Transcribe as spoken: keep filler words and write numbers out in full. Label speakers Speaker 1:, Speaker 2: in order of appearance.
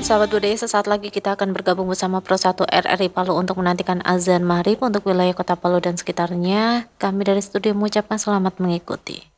Speaker 1: Sahabat budaya, sesaat lagi kita akan bergabung bersama Pro satu R R I Palu untuk menantikan azan maghrib untuk wilayah Kota Palu dan sekitarnya. Kami dari studio mengucapkan selamat mengikuti.